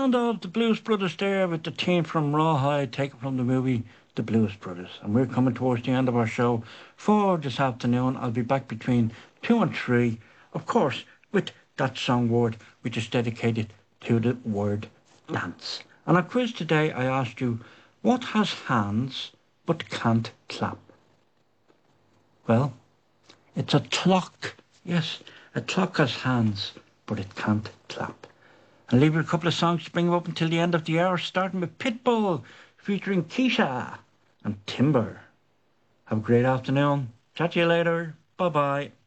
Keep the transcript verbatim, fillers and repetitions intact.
sound of the Blues Brothers there with the theme from Rawhide taken from the movie The Blues Brothers. And we're coming towards the end of our show for this afternoon. I'll be back between two and three, of course, with that song word, which is dedicated to the word dance. And our quiz today, I asked you, what has hands but can't clap? Well, it's a clock. Yes, a clock has hands, but it can't clap. I'll leave you a couple of songs to bring you up until the end of the hour, starting with Pitbull, featuring Keisha and Timber. Have a great afternoon. Chat to you later. Bye-bye.